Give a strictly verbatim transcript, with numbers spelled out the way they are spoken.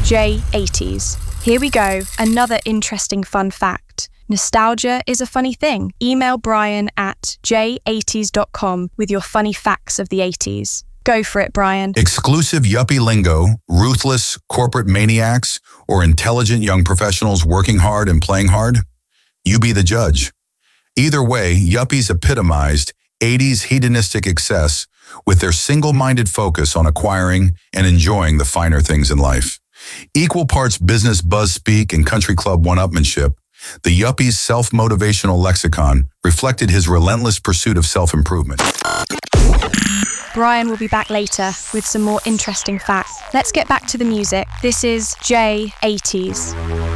J eighties. Here we go, another interesting fun fact. Nostalgia is a funny thing. Email Brian at j eighties dot com with your funny facts of the eighties. Go for it, Brian. Exclusive yuppie lingo, ruthless corporate maniacs, or intelligent young professionals working hard and playing hard? You be the judge. Either way, yuppies epitomized eighties hedonistic excess with their single-minded focus on acquiring and enjoying the finer things in life. Equal parts business buzz-speak and country club one-upmanship, the yuppie's self-motivational lexicon reflected his relentless pursuit of self-improvement. Brian will be back later with some more interesting facts. Let's get back to the music. This is J eighties.